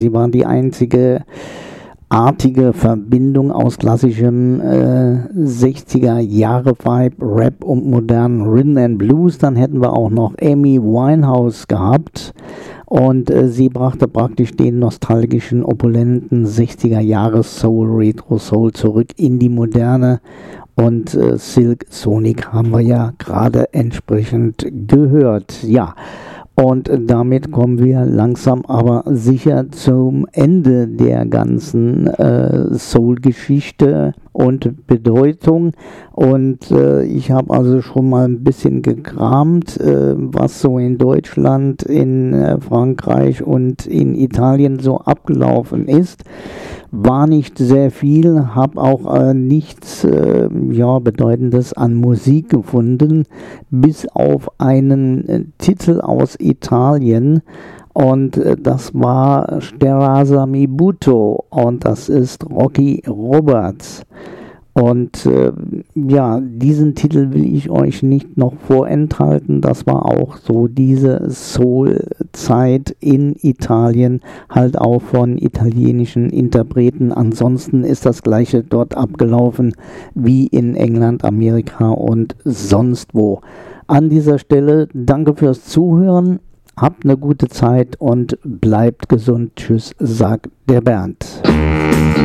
Sie waren die einzige artige Verbindung aus klassischem 60er-Jahre-Vibe, Rap und modernen Rhythm and Blues. Dann hätten wir auch noch Amy Winehouse gehabt und sie brachte praktisch den nostalgischen, opulenten 60er-Jahres-Soul, Retro-Soul zurück in die Moderne. Und Silk Sonic haben wir ja gerade entsprechend gehört. Ja. Und damit kommen wir langsam aber sicher zum Ende der ganzen Soul-Geschichte und Bedeutung. Und ich habe also schon mal ein bisschen gekramt, was so in Deutschland, in Frankreich und in Italien so abgelaufen ist. War nicht sehr viel, habe auch nichts Bedeutendes an Musik gefunden, bis auf einen Titel aus Italien, und das war Sterasa Mi Butto, und das ist Rocky Roberts. Und diesen Titel will ich euch nicht noch vorenthalten. Das war auch so diese Soul-Zeit in Italien, halt auch von italienischen Interpreten. Ansonsten ist das Gleiche dort abgelaufen wie in England, Amerika und sonst wo. An dieser Stelle danke fürs Zuhören. Habt eine gute Zeit und bleibt gesund. Tschüss, sagt der Bernd.